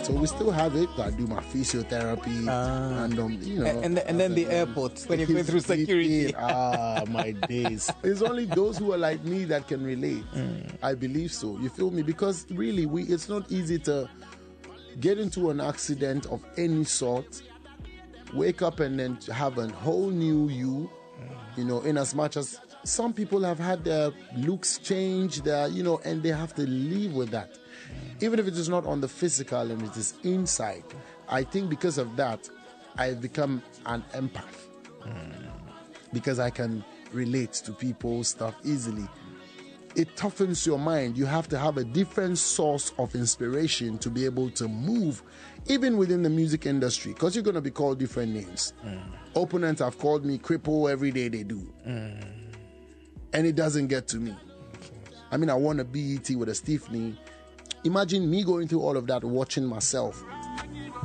So we still have it. I do my physiotherapy and and then the airport when you're going through security. My days. It's only those who are like me that can relate. I believe so. You feel me? Because really, it's not easy to get into an accident of any sort, wake up and then have a whole new you. In as much as some people have had their looks change, and they have to live with that. Even if it is not on the physical and it is inside. I think because of that, I've become an empath. Because I can relate to people's stuff easily. It toughens your mind. You have to have a different source of inspiration to be able to move, even within the music industry, because you're going to be called different names. Opponents have called me cripple every day they do. And it doesn't get to me. I mean, I won a BET with a stiff knee. Imagine me going through all of that, watching myself